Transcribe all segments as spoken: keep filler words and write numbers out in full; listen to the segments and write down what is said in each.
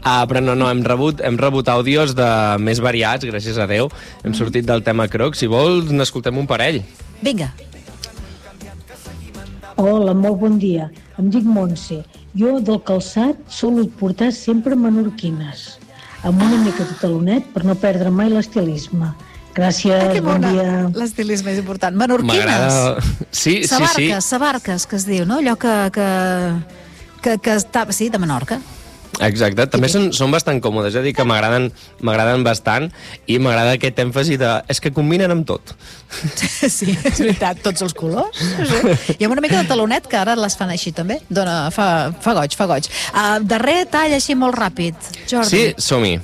Uh, però no, no, hem rebut, hem rebut àudios de més variats, gràcies a Déu. Hem sortit del tema Crocs. Si vols, n'escoltem un parell. Vinga. Hola, molt bon dia. Em dic Montse. Jo del calçat solo portar sempre menorquines, amb una mica de talonet per no perdre mai l'estilisme. Gràcies, Ah, que bon bona. dia. L'estilisme és important. Menorquines. M'agrada... Sí, sí, sí. Sabarques, sabarques, que es diu, no? Allò que... que, que, que està... Sí, de Menorca. Exacte, també són, són bastant còmodes, és a dir, que m'agraden m'agraden bastant i m'agrada aquest èmfasi de... És que combinen amb tot. Sí, és veritat, tots els colors. Sí. I amb una mica de talonet, que ara les fan així també. Dona, fa, fa goig, fa goig. Uh, darrer tall així molt ràpid. Jordi. Sí, som-hi.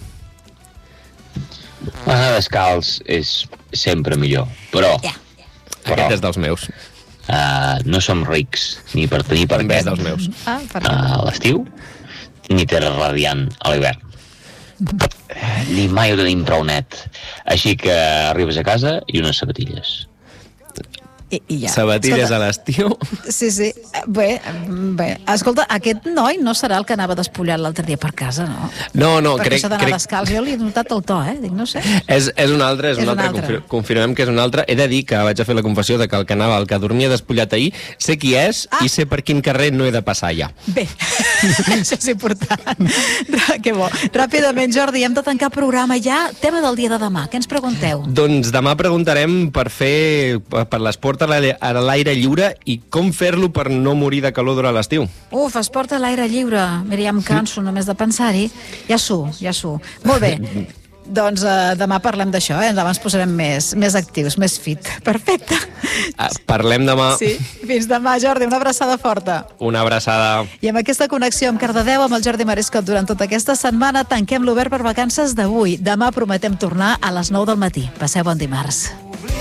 Anar descalç és sempre millor, però... Ja. però Aquest és dels meus. uh, no som rics ni per tenir per També què és dels meus. Ah, perfecte. a l'estiu ni terra radiant a l'hivern. Ni mai ho tenim prou net. Així que arribes a casa i unes sabatilles. I, i ja. Sabatilles Escolta, a l'estiu. Sí, sí. Bé, bé. Escolta, aquest noi no serà el que anava despullat l'altre dia per casa, no? No, no, Perquè crec... això d'anar crec... descalç, jo li he notat el to, eh? Dic, no sé. És, és un altre, és, És un un altre, altre. confir confirmem que és un altre. He de dir que vaig a fer la confessió de que el que anava, el que dormia despullat ahir, sé qui és Ah. i sé per quin carrer no he de passar ja. Bé, això és important. Que bo. Ràpidament, Jordi, hem de tancar programa ja. Tema del dia de demà, què ens pregunteu? Doncs demà preguntarem per fer per l'esport a l'aire a l'aire lliure i com fer-lo per no morir de calor durant l'estiu. Uf, esport a l'aire lliure. Mira, ja em canso només de pensar-hi. Ja su, ja su. Molt bé. Doncs uh, demà parlem d'això, eh? Demà ens posarem més, més actius, més fit. Perfecte. Ah, parlem demà. Sí, fins demà, Jordi. Una abraçada forta. Una abraçada. I amb aquesta connexió amb Cardedeu, amb el Jordi Marescot durant tota aquesta setmana, tanquem l'Obert per Vacances d'avui. Demà prometem tornar a les nou del matí. Passeu bon dimarts.